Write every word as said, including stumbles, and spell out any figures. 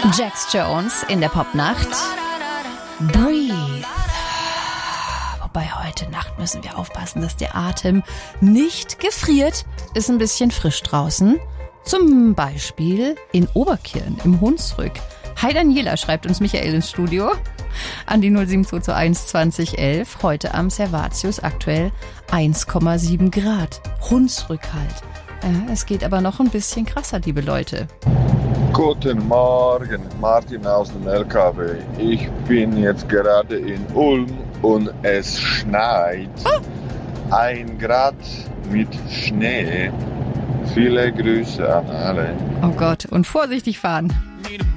Jax Jones in der Popnacht. Breathe. Wobei heute Nacht müssen wir aufpassen, dass der Atem nicht gefriert. Ist ein bisschen frisch draußen. Zum Beispiel in Oberkirn im Hunsrück. Hi Daniela, schreibt uns Michael ins Studio. An die null sieben zwei zwei eins zwanzig elf. Heute am Servatius aktuell eins Komma sieben Grad. Hunsrück halt. Äh, es geht aber noch ein bisschen krasser, liebe Leute. Guten Morgen, Martin aus dem L K W. Ich bin jetzt gerade in Ulm und es schneit. Oh. Ein Grad mit Schnee. Viele Grüße an alle. Oh Gott, und vorsichtig fahren.